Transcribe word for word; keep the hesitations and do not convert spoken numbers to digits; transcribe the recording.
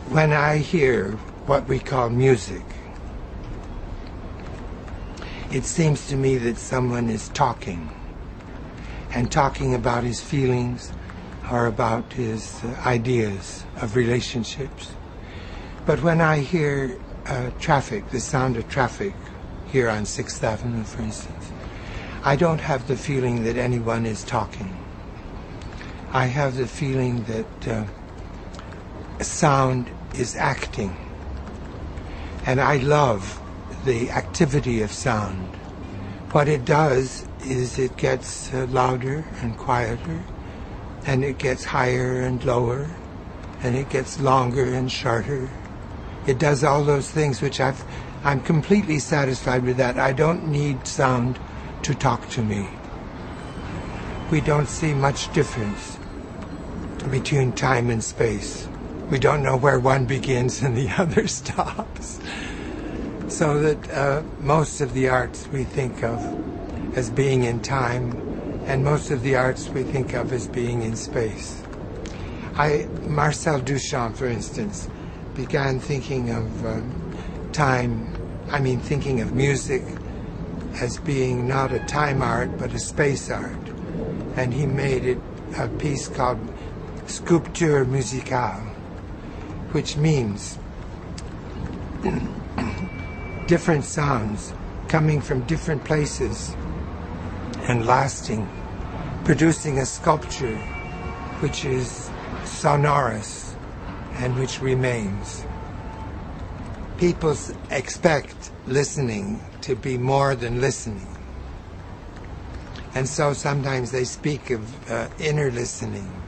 When I hear what we call music, it seems to me that someone is talking, and talking about his feelings or about his uh, ideas of relationships. But when I hear uh, traffic, the sound of traffic here on sixth Avenue, for instance, I don't have the feeling that anyone is talking. I have the feeling that uh, sound is acting. And I love the activity of sound. What it does is it gets uh, louder and quieter, and it gets higher and lower, and it gets longer and shorter. It does all those things which I've, I'm completely satisfied with that. I don't need sound to talk to me. We don't see much difference between time and space. We don't know where one begins and the other stops. So that uh, most of the arts we think of as being in time, and most of the arts we think of as being in space. I, Marcel Duchamp, for instance, began thinking of um, time, I mean thinking of music as being not a time art but a space art. And he made it a piece called Sculpture Musicale, which means different sounds coming from different places and lasting, producing a sculpture which is sonorous and which remains. People expect listening to be more than listening. And so sometimes they speak of uh, inner listening.